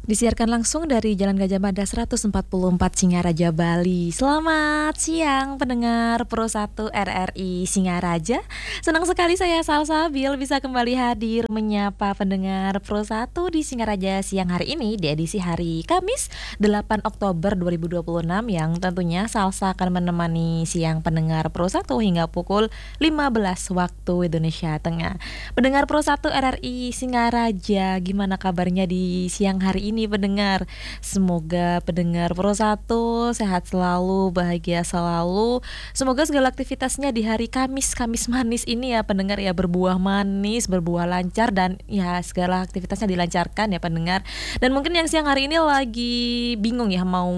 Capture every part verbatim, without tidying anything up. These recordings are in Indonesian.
Disiarkan langsung dari Jalan Gajah Mada seratus empat puluh empat Singaraja, Bali. Selamat siang pendengar Pro satu R R I Singaraja. Senang sekali saya Salsabil bisa kembali hadir menyapa pendengar Pro satu di Singaraja siang hari ini di edisi hari Kamis delapan Oktober dua ribu dua puluh enam yang tentunya Salsa akan menemani siang pendengar Pro satu hingga pukul lima belas waktu Indonesia Tengah. Pendengar Pro satu R R I Singaraja, gimana kabarnya di siang hari ini pendengar? Semoga pendengar Pro satu sehat selalu, bahagia selalu. Semoga segala aktivitasnya di hari Kamis, Kamis manis ini ya pendengar ya, berbuah manis, berbuah lancar, dan ya segala aktivitasnya dilancarkan ya pendengar. Dan mungkin yang siang hari ini lagi bingung ya mau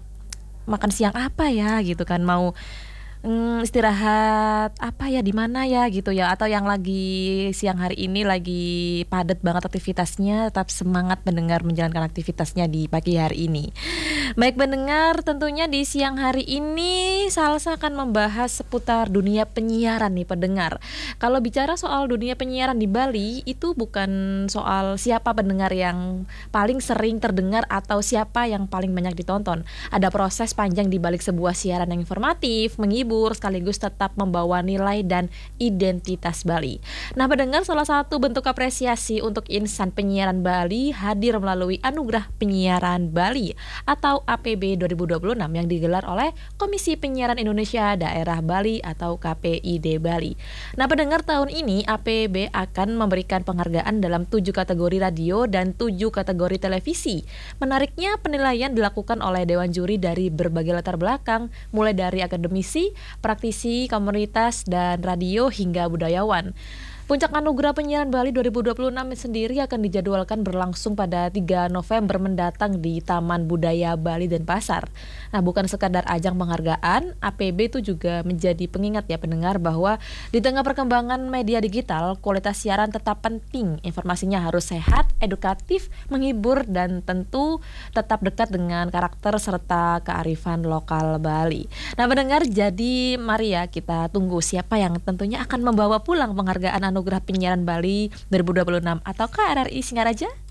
makan siang apa ya gitu kan, mau Hmm, istirahat apa ya, di mana ya gitu ya, atau yang lagi siang hari ini lagi padat banget aktivitasnya, tetap semangat mendengar menjalankan aktivitasnya di pagi hari ini. Baik pendengar, tentunya di siang hari ini Salsa akan membahas seputar dunia penyiaran nih pendengar. Kalau bicara soal dunia penyiaran di Bali, itu bukan soal siapa pendengar yang paling sering terdengar atau siapa yang paling banyak ditonton. Ada proses panjang di balik sebuah siaran yang informatif, menghibur, sekaligus tetap membawa nilai dan identitas Bali. Nah pendengar, salah satu bentuk apresiasi untuk insan penyiaran Bali hadir melalui Anugerah Penyiaran Bali atau A P B dua ribu dua puluh enam yang digelar oleh Komisi Penyiaran Indonesia Daerah Bali atau K P I D Bali. Nah pendengar, tahun ini A P B akan memberikan penghargaan dalam tujuh kategori radio dan tujuh kategori televisi. Menariknya, penilaian dilakukan oleh Dewan Juri dari berbagai latar belakang, mulai dari akademisi, praktisi, komunitas, dan radio hingga budayawan. Puncak Anugerah Penyiaran Bali dua ribu dua puluh enam sendiri akan dijadwalkan berlangsung pada tiga November mendatang di Taman Budaya Bali Denpasar. Nah, bukan sekadar ajang penghargaan, A P B itu juga menjadi pengingat ya pendengar bahwa di tengah perkembangan media digital, kualitas siaran tetap penting. Informasinya harus sehat, edukatif, menghibur, dan tentu tetap dekat dengan karakter serta kearifan lokal Bali. Nah, pendengar, jadi mari ya kita tunggu siapa yang tentunya akan membawa pulang penghargaan Anugerah Penyiaran Bali dua ribu dua puluh enam atau K R R I Singaraja.